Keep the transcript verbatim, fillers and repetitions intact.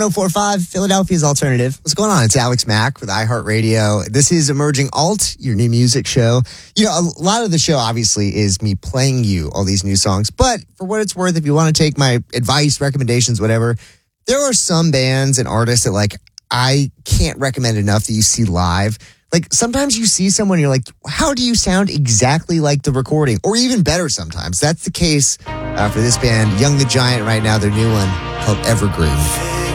oh four five, Philadelphia's Alternative. What's going on? It's Alex Mack with iHeartRadio. This is Emerging Alt, your new music show. You know, a lot of the show, obviously, is me playing you all these new songs. But for what it's worth, if you want to take my advice, recommendations, whatever, there are some bands and artists that, like, I can't recommend enough that you see live. Like, sometimes you see someone, you're like, how do you sound exactly like the recording? Or even better sometimes. That's the case uh, for this band, Young the Giant, right now, their new one called Evergreen.